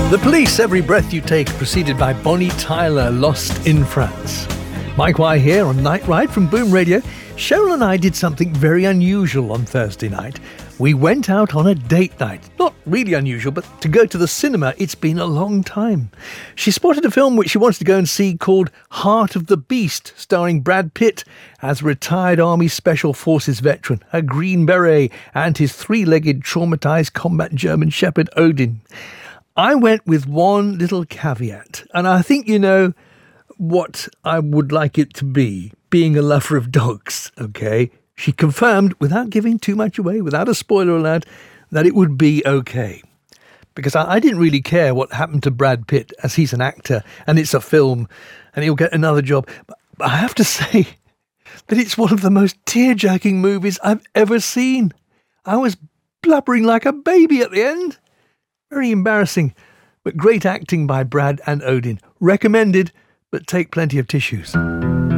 The Police, Every Breath You Take, preceded by Bonnie Tyler, Lost in France. Mike Y here on Night Ride from Boom Radio. Cheryl and I did something very unusual on Thursday night. We went out on a date night. Not really unusual, but to go to the cinema, it's been a long time. She spotted a film which she wanted to go and see called Heart of the Beast, starring Brad Pitt as retired Army Special Forces veteran, a Green Beret, and his three-legged traumatised combat German Shepherd Odin. I went with one little caveat, and I think you know what I would like it to be, being a lover of dogs, okay? She confirmed, without giving too much away, without a spoiler alert, that it would be okay. Because I didn't really care what happened to Brad Pitt, as he's an actor, and it's a film, and he'll get another job. But I have to say that it's one of the most tear-jerking movies I've ever seen. I was blubbering like a baby at the end. Very embarrassing, but great acting by Brad and Odin. Recommended, but take plenty of tissues.